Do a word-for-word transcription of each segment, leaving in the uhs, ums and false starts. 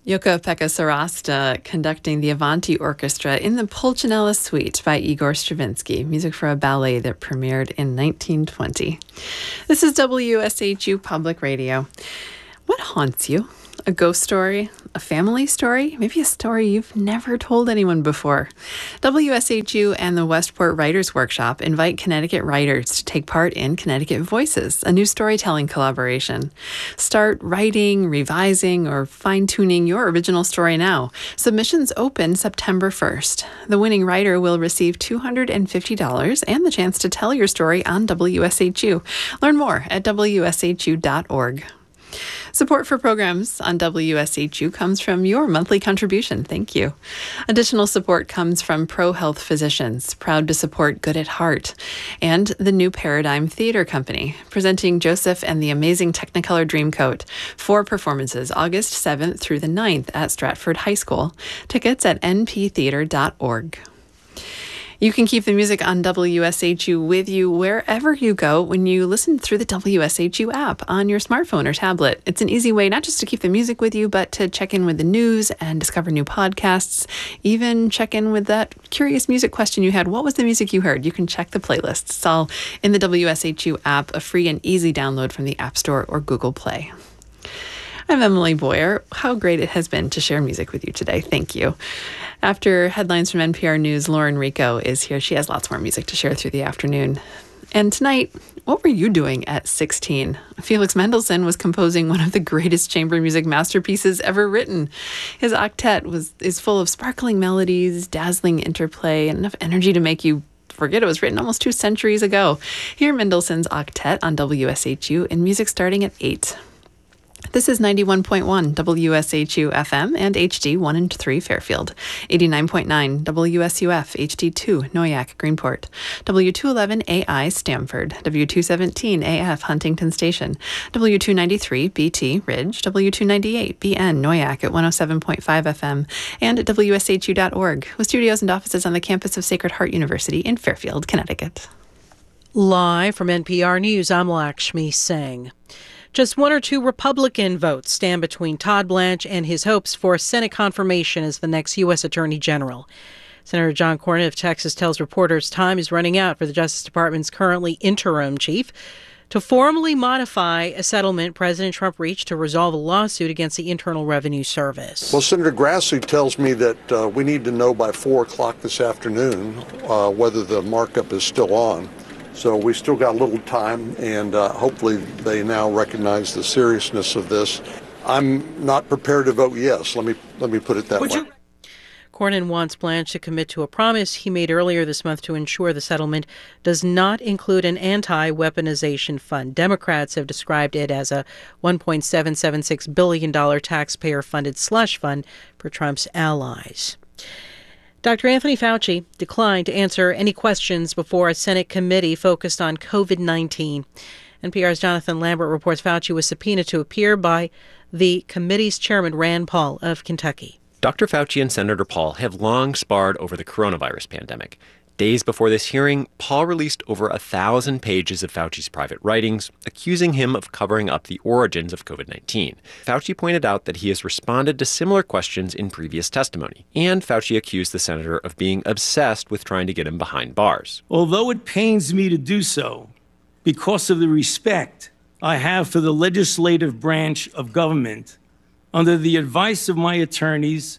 Jukka-Pekka Sarasta conducting the Avanti Orchestra in the Pulcinella Suite by Igor Stravinsky, music for a ballet that premiered in nineteen twenty. This is W S H U Public Radio. What haunts you? A ghost story? A family story? Maybe a story you've never told anyone before. W S H U and the Westport Writers Workshop invite Connecticut writers to take part in Connecticut Voices, a new storytelling collaboration. Start writing, revising, or fine-tuning your original story now. Submissions open September first. The winning writer will receive two hundred fifty dollars and the chance to tell your story on W S H U. Learn more at W S H U dot org. Support for programs on W S H U comes from your monthly contribution. Thank you. Additional support comes from ProHealth Physicians, proud to support Good at Heart, and the New Paradigm Theater Company, presenting Joseph and the Amazing Technicolor Dreamcoat. Four performances, August seventh through the ninth at Stratford High School. Tickets at n p theater dot org. You can keep the music on W S H U with you wherever you go when you listen through the W S H U app on your smartphone or tablet. It's an easy way not just to keep the music with you, but to check in with the news and discover new podcasts. Even check in with that curious music question you had. What was the music you heard? You can check the playlists. It's all in the W S H U app, a free and easy download from the App Store or Google Play. I'm Emily Boyer. How great it has been to share music with you today. Thank you. After headlines from N P R News, Lauren Rico is here. She has lots more music to share through the afternoon. And tonight, what were you doing at sixteen? Felix Mendelssohn was composing one of the greatest chamber music masterpieces ever written. His octet was is full of sparkling melodies, dazzling interplay, and enough energy to make you forget it was written almost two centuries ago. Hear Mendelssohn's octet on W S H U in music starting at eight. This is ninety-one point one W S H U F M and H D one and three Fairfield, eighty-nine point nine W S U F H D two Noyak Greenport, W two eleven A I Stamford, W two seventeen A F Huntington Station, W two ninety-three B T Ridge, W two ninety-eight B N Noyak at one oh seven point five F M, and at W S H U dot org, with studios and offices on the campus of Sacred Heart University in Fairfield, Connecticut. Live from N P R News, I'm Lakshmi Singh. Just one or two Republican votes stand between Todd Blanche and his hopes for Senate confirmation as the next U S Attorney General. Senator John Cornyn of Texas tells reporters time is running out for the Justice Department's currently interim chief to formally modify a settlement President Trump reached to resolve a lawsuit against the Internal Revenue Service. Well, Senator Grassley tells me that uh, we need to know by four o'clock this afternoon uh, whether the markup is still on. So we still got a little time, and uh, hopefully they now recognize the seriousness of this. I'm not prepared to vote yes. Let me let me put it that Would way. You- Cornyn wants Blanche to commit to a promise he made earlier this month to ensure the settlement does not include an anti-weaponization fund. Democrats have described it as a one point seven seven six billion dollars taxpayer-funded slush fund for Trump's allies. Doctor Anthony Fauci declined to answer any questions before a Senate committee focused on COVID nineteen. N P R's Jonathan Lambert reports Fauci was subpoenaed to appear by the committee's chairman, Rand Paul of Kentucky. Doctor Fauci and Senator Paul have long sparred over the coronavirus pandemic. Days before this hearing, Paul released over a thousand pages of Fauci's private writings, accusing him of covering up the origins of COVID nineteen. Fauci pointed out that he has responded to similar questions in previous testimony, and Fauci accused the senator of being obsessed with trying to get him behind bars. Although it pains me to do so, because of the respect I have for the legislative branch of government, under the advice of my attorneys,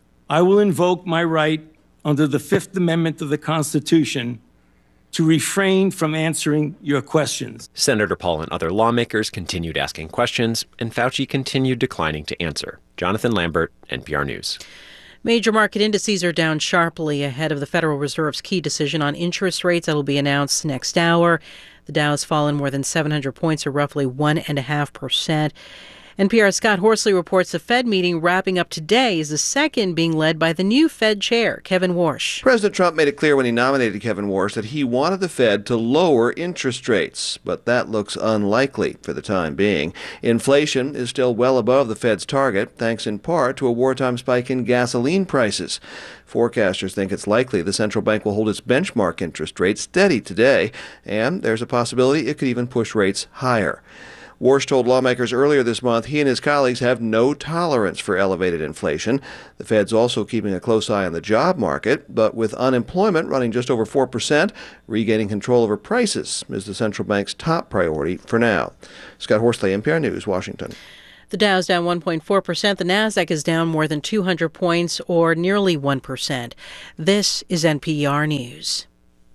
I will invoke my right under the Fifth Amendment of the Constitution to refrain from answering your questions. Senator Paul and other lawmakers continued asking questions, and Fauci continued declining to answer. Jonathan Lambert, N P R News. Major market indices are down sharply ahead of the Federal Reserve's key decision on interest rates that will be announced next hour. The Dow has fallen more than seven hundred points, or roughly one point five percent. N P R's Scott Horsley reports the Fed meeting wrapping up today is the second being led by the new Fed chair, Kevin Warsh. President Trump made it clear when he nominated Kevin Warsh that he wanted the Fed to lower interest rates, but that looks unlikely for the time being. Inflation is still well above the Fed's target, thanks in part to a wartime spike in gasoline prices. Forecasters think it's likely the central bank will hold its benchmark interest rate steady today, and there's a possibility it could even push rates higher. Warsh told lawmakers earlier this month he and his colleagues have no tolerance for elevated inflation. The Fed's also keeping a close eye on the job market, but with unemployment running just over four percent, regaining control over prices is the central bank's top priority for now. Scott Horsley, N P R News, Washington. The Dow's down one point four percent. The Nasdaq is down more than two hundred points, or nearly one percent. This is N P R News.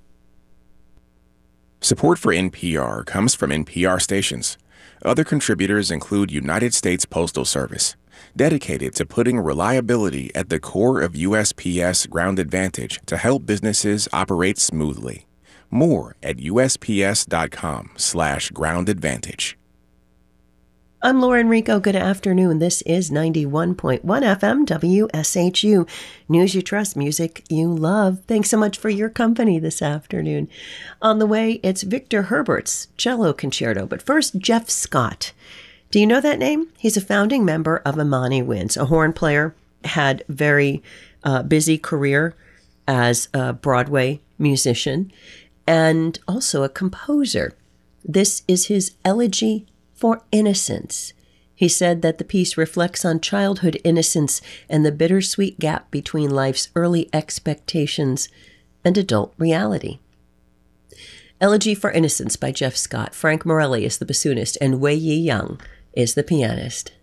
Support for N P R comes from N P R stations. Other contributors include United States Postal Service, dedicated to putting reliability at the core of U S P S Ground Advantage to help businesses operate smoothly. More at usps.com slash ground advantage. I'm Lauren Rico. Good afternoon. This is ninety-one point one F M W S H U. News you trust, music you love. Thanks so much for your company this afternoon. On the way, it's Victor Herbert's cello concerto. But first, Jeff Scott. Do you know that name? He's a founding member of Imani Winds, a horn player, had very uh, busy career as a Broadway musician, and also a composer. This is his Elegy for Innocence. He said that the piece reflects on childhood innocence and the bittersweet gap between life's early expectations and adult reality. Elegy for Innocence by Jeff Scott. Frank Morelli is the bassoonist, and Wei Yi Young is the pianist.